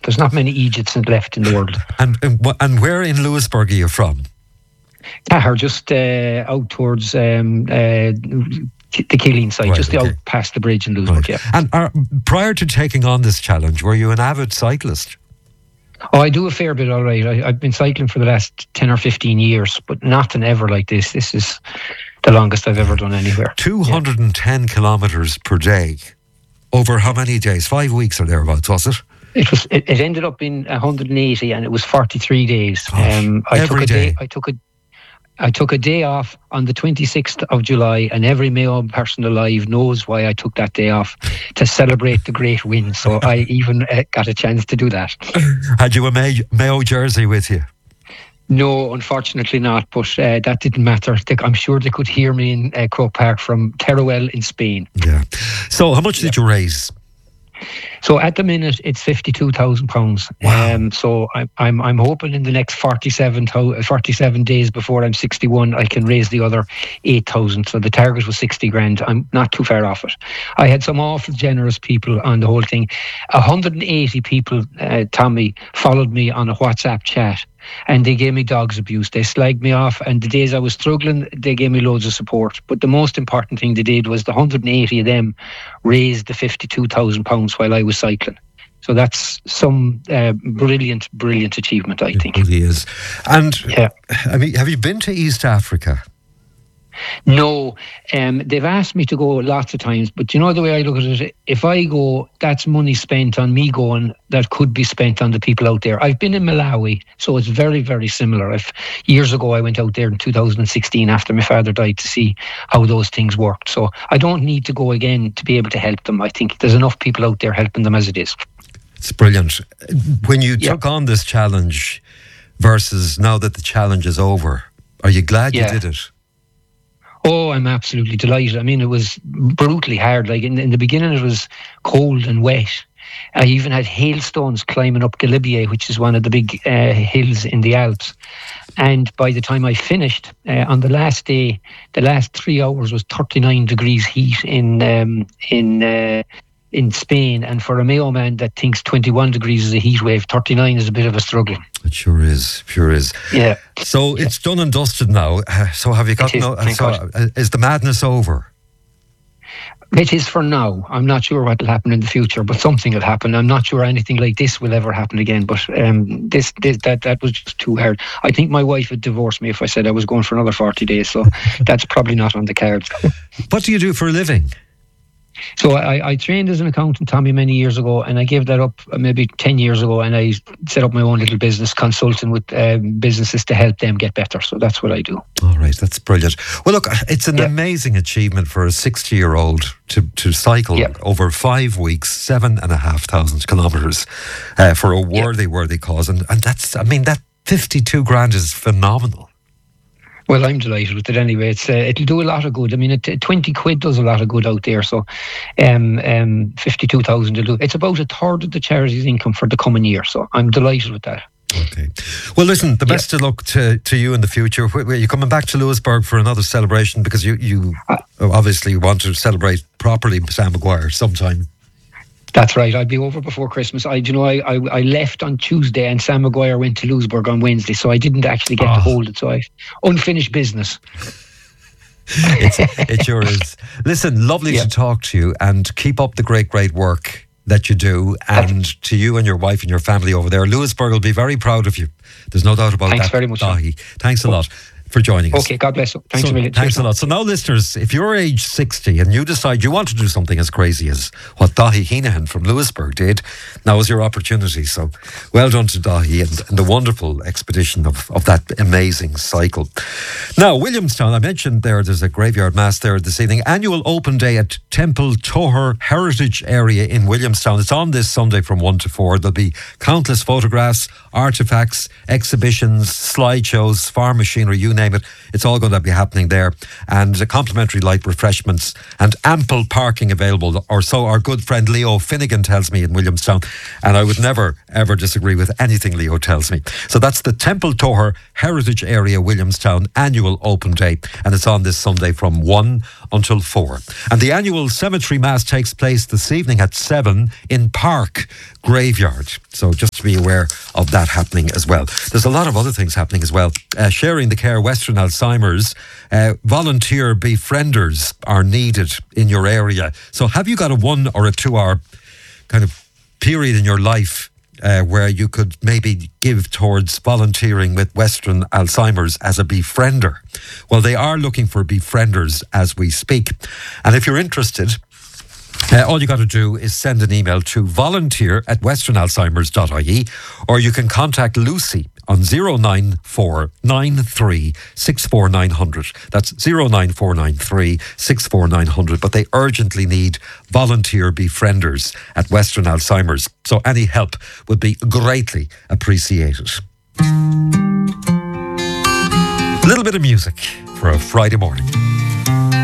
There's not many Egypts left in the world. And where in Louisburg are you from? Cahir, just out towards the Killeen side, right, out past the bridge in Louisburg. Right. Yeah. And prior to taking on this challenge, were you an avid cyclist? Oh, I do a fair bit, all right. I've been cycling for the last 10 or 15 years, but nothing ever like this. This is the longest I've ever done anywhere. 210 kilometres per day. Over how many days? 5 weeks or thereabouts, was it? It ended up being 180, and it was 43 days. Every day. I took a day off on the 26th of July, and every Mayo person alive knows why I took that day off, to celebrate the great win. So I even got a chance to do that. Had you a Mayo jersey with you? No, unfortunately not, but that didn't matter. I'm sure they could hear me in Croke Park from Teruel in Spain. Yeah. So how much did you raise? So at the minute it's £52,000. Wow. So I'm hoping in the next 47 days before I'm 61, I can raise the other 8,000. So the target was 60 grand. I'm not too far off it. I had some awful generous people on the whole thing. 180 people, Tommy, followed me on a WhatsApp chat. And they gave me dog's abuse. They slagged me off, and the days I was struggling, they gave me loads of support. But the most important thing they did was the 180 of them raised the £52,000 while I was cycling. So that's some brilliant achievement, I think. It really is. And I mean, have you been to East Africa? No, they've asked me to go lots of times, but you know the way I look at it, if I go, that's money spent on me going that could be spent on the people out there. I've been in Malawi, so it's very, very similar. Years ago I went out there in 2016 after my father died to see how those things worked. So I don't need to go again to be able to help them. I think there's enough people out there helping them as it is. It's brilliant. When you took on this challenge versus now that the challenge is over, are you glad you did it? Oh, I'm absolutely delighted. I mean, it was brutally hard. Like in the beginning, it was cold and wet. I even had hailstones climbing up Galibier, which is one of the big hills in the Alps. And by the time I finished, on the last day, the last 3 hours was 39 degrees heat in Spain. And for a Mayo man that thinks 21 degrees is a heat wave, 39 is a bit of a struggle. It sure is. Yeah. So it's done and dusted now. So have you got is the madness over? It is for now. I'm not sure what will happen in the future, but something will happen. I'm not sure anything like this will ever happen again. But that was just too hard. I think my wife would divorce me if I said I was going for another 40 days. So that's probably not on the cards. What do you do for a living? So I trained as an accountant, Tommy, many years ago, and I gave that up maybe 10 years ago, and I set up my own little business, consulting with businesses to help them get better. So that's what I do. All right, that's brilliant. Well, look, it's an amazing achievement for a 60-year-old to cycle over 5 weeks, 7,500 kilometres for a worthy cause. And that's, I mean, that 52 grand is phenomenal. Well, I'm delighted with it anyway. It'll do a lot of good. I mean, 20 quid does a lot of good out there. So 52,000 will do. It's about a third of the charity's income for the coming year. So I'm delighted with that. Okay. Well, listen, the best of luck to you in the future. Are you coming back to Louisburg for another celebration? Because you obviously want to celebrate properly Sam Maguire sometime. That's right. I'll be over before Christmas. I left on Tuesday and Sam Maguire went to Louisburg on Wednesday, so I didn't actually get to hold it. So I unfinished business. It sure is. Listen, lovely to talk to you, and keep up the great work that you do. And to you and your wife and your family over there, Louisburg will be very proud of you. There's no doubt about that. Thanks very much. Dahi. Thanks a lot for joining us. Okay, God bless you. Thanks a million. Thanks a lot. So now, listeners, if you're age 60 and you decide you want to do something as crazy as what Dahi Heenahan from Louisburg did, now is your opportunity. So well done to Dahi and the wonderful expedition of that amazing cycle. Now, Williamstown, I mentioned there's a graveyard mass there this evening. Annual open day at Temple Toher Heritage Area in Williamstown. It's on this Sunday from 1 to 4. There'll be countless photographs, artefacts, exhibitions, slideshows, farm machinery, you name name it, it's all going to be happening there. And complimentary light refreshments and ample parking available, or so our good friend Leo Finnegan tells me in Williamstown. And I would never, ever disagree with anything Leo tells me. So that's the Temple Toher Heritage Area Williamstown annual open day. And it's on this Sunday from 1 until 4. And the annual cemetery mass takes place this evening at 7 in Park Graveyard. So just to be aware of that happening as well. There's a lot of other things happening as well. Sharing the Care Western Alzheimer's, volunteer befrienders are needed in your area. So have you got a 1 or a 2 hour kind of period in your life where you could maybe give towards volunteering with Western Alzheimer's as a befriender? Well, they are looking for befrienders as we speak. And if you're interested, all you got to do is send an email to volunteer@westernalzheimers.ie, or you can contact Lucy on 09493 64900. That's 09493 64900. But they urgently need volunteer befrienders at Western Alzheimer's. So any help would be greatly appreciated. A little bit of music for a Friday morning.